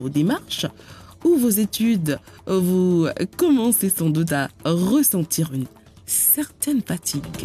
vos démarches ou vos études, vous commencez sans doute à ressentir une certaine fatigue.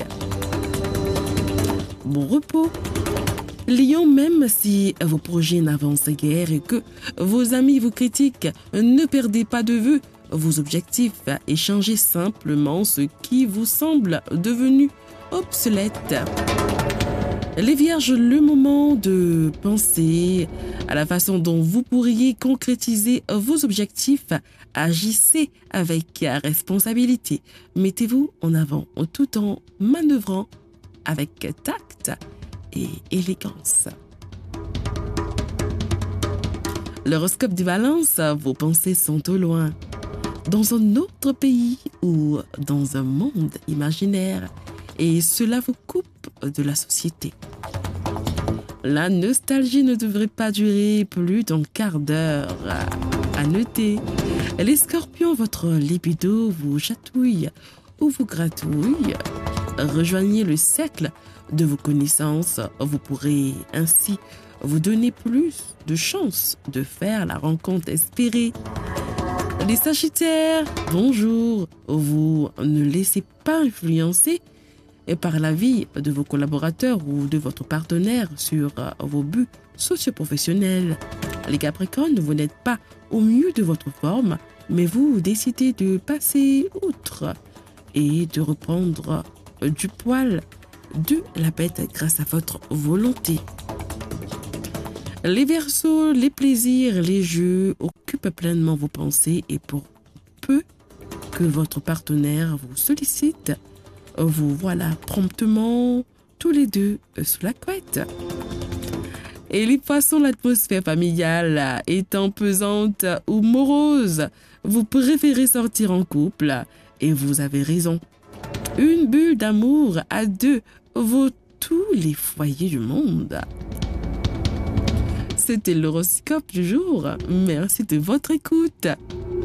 Bon repos. Lion, même si vos projets n'avancent guère et que vos amis vous critiquent, ne perdez pas de vue vos objectifs et changez simplement ce qui vous semble devenu obsolète. Les Vierges, le moment de penser à la façon dont vous pourriez concrétiser vos objectifs. Agissez avec responsabilité. Mettez-vous en avant tout en manœuvrant avec tact et élégance. L'horoscope du Balance, vos pensées sont au loin, dans un autre pays ou dans un monde imaginaire, et cela vous coupe de la société. La nostalgie ne devrait pas durer plus d'un quart d'heure. À noter, les Scorpions, votre libido vous chatouille ou vous gratouille. Rejoignez le cercle de vos connaissances. Vous pourrez ainsi vous donner plus de chances de faire la rencontre espérée. Les Sagittaires, bonjour. Vous ne laissez pas influencer par la vie de vos collaborateurs ou de votre partenaire sur vos buts socio-professionnels. Les Capricornes, vous n'êtes pas au mieux de votre forme, mais vous décidez de passer outre et de reprendre du poil de la bête grâce à votre volonté. Les Verseaux, les plaisirs, les jeux occupent pleinement vos pensées et pour peu que votre partenaire vous sollicite, vous voilà promptement tous les deux sous la couette. Et les Poissons, l'atmosphère familiale étant pesante ou morose, vous préférez sortir en couple et vous avez raison. Une bulle d'amour à deux vaut tous les foyers du monde. C'était l'horoscope du jour. Merci de votre écoute.